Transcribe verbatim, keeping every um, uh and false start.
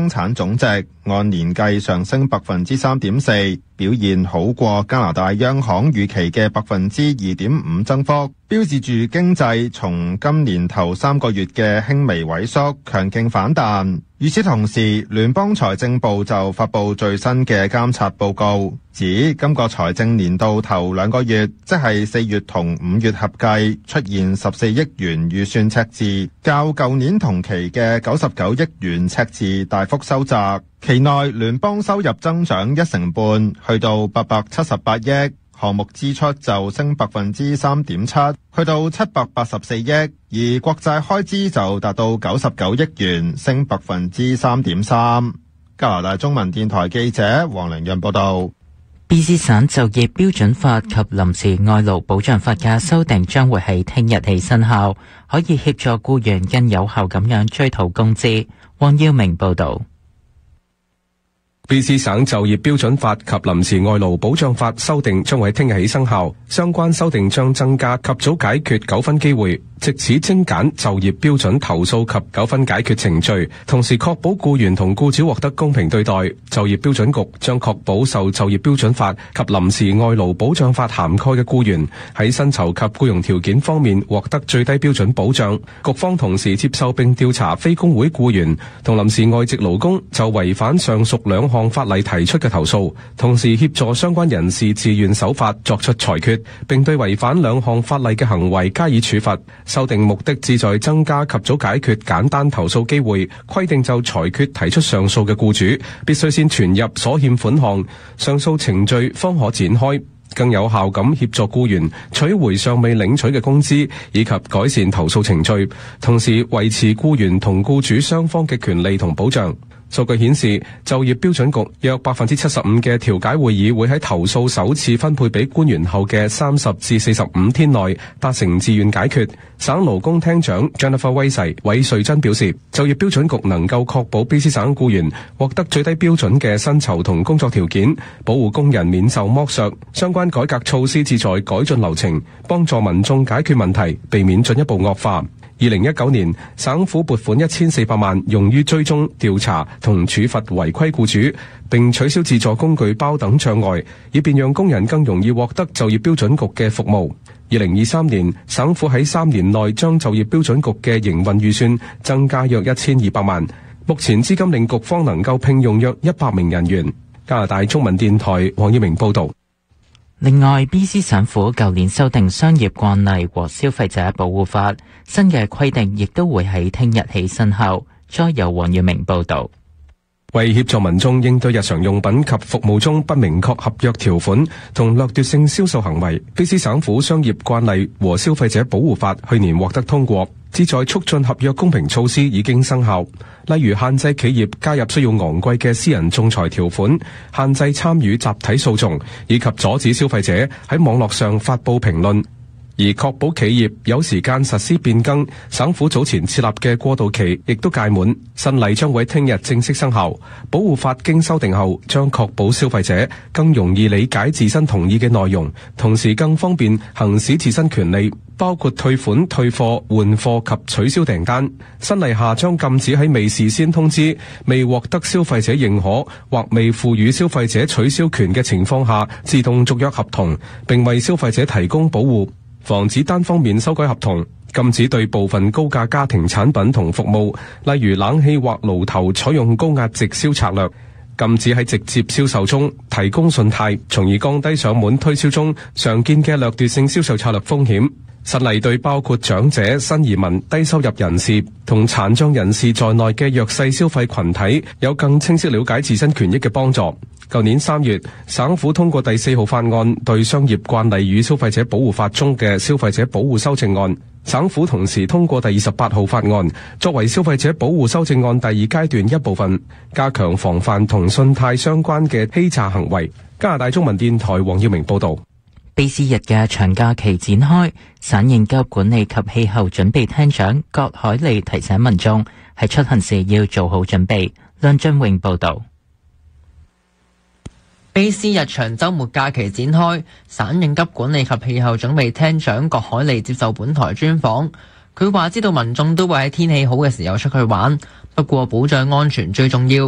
生產總值按年計上升百分之三點四，表現好過加拿大央行預期嘅百分之二點五增幅，標誌住經濟從今年頭三個月嘅輕微萎縮強勁反彈。與此同時，聯邦財政部就發布最新嘅監察報告，指今個財政年度頭兩個月，即係四月同五月合計出現十四億元預算赤字，較舊年同期嘅九十九億元赤字大幅收窄。期內聯邦收入增長一成半，去到八百七十八億。項目支出就升百分之三點七，去到七百八十四億，而國債開支就達到九十九億元，升百分之三點三。加拿大中文電台記者黃玲潤報道。 B C 省就業標準法及臨時外勞保障法嘅修訂將會喺聽日起生效，可以協助僱員更有效咁樣追討工資。汪耀明報道。 B C 省就業標準法及臨時外勞保障法修訂將會喺聽日起生效，相關修訂將增加及早解決糾紛機會，藉此精簡就業標準投訴及糾紛解決程序，同時確保僱員同僱主獲得公平對待。就業標準局將確保受就業標準法及臨時外勞保障法涵蓋嘅僱員喺薪酬及僱傭條件方面獲得最低標準保障。局方同時接受並調查非工會僱員同臨時外籍勞工就違反上述兩項法例提出嘅投訴，同時協助相關人士自願守法作出裁決，並對違反兩項法例嘅行為加以處罰。修訂目的旨在增加及早解決簡單投訴機會，規定就裁決提出上訴嘅僱主必須先存入所欠款項，上訴程序方可展開，更有效咁協助僱員取回尚未領取嘅工資，以及改善投訴程序，同時維持僱員同僱主雙方嘅權利同保障。數據顯示，就業標準局約百分之七十五嘅調解會議會喺投訴首次分配俾官員後嘅三十至四十五天內達成自願解決。省勞工廳長 Jennifer 威世韋瑞珍表示，就業標準局能夠確保 B C 省僱員獲得最低標準嘅薪酬同工作條件，保護工人免受剝削。相關改革措施旨在改進流程，幫助民眾解決問題，避免進一步惡化。二零一九年，省府撥款一千四百萬用於追蹤、調查同處罰違規僱主，並取消自助工具包等障礙，以便讓工人更容易獲得就業標準局嘅服務。二零二三年，省府喺三年內將就業標準局嘅營運預算增加約一千二百萬，目前資金令局方能夠聘用約一百名人員。加拿大中文電台黃耀明報道。 另外 ，B C 省府舊年修訂商業慣例和消費者保護法，新嘅規定亦都會喺聽日起生效。再由黃耀明報道。 為協助民眾應對日常用品及服務中不明確合約條款同掠奪性銷售行為， B C 省府商業慣例和消費者保護法去年獲得通過，旨在促進合約公平措施已經生效，例如限制企業加入需要昂貴嘅私人仲裁條款，限制參與集體訴訟，以及阻止消費者喺網絡上發佈評論。而確保企業有時間實施變更，省府早前設立嘅過渡期亦都屆滿，新例將會聽日正式生效。保護法經修訂後，將確保消費者更容易理解自身同意嘅內容，同時更方便行使自身權利，包括退款、退貨、換貨及取消訂單。新例下將禁止喺未事先通知、未獲得消費者認可或未賦予消費者取消權嘅情況下自動續約合同，並為消費者提供保護。防止單方面修改合同，禁止對部分高價家庭產品同服務，例如冷氣或爐頭採用高壓直銷策略，禁止喺直接銷售中提供信貸，從而降低上門推銷中常見嘅掠奪性銷售策略風險。新例對包括長者、新移民、低收入人士同殘障人士在內嘅弱勢消費群體有更清晰了解自身權益嘅幫助。舊年三月，省府通過第四號法案，對商業慣例與消費者保護法中嘅消費者保護修正案。省府同時通過第二十八號法案，作為消費者保護修正案第二階段一部分，加強防範同信貸相關嘅欺詐行為。加拿大中文電台黃耀明報道。 B C 日嘅長假期展開，省應急管理及氣候準備廳長葛海利提醒民眾喺出行時要做好準備。梁俊榮報道。 B C 日長週末假期展開，省應急管理及氣候準備廳長葛海利接受本台專訪，佢話知道民眾都會喺天氣好嘅時候出去玩，不過保障安全最重要，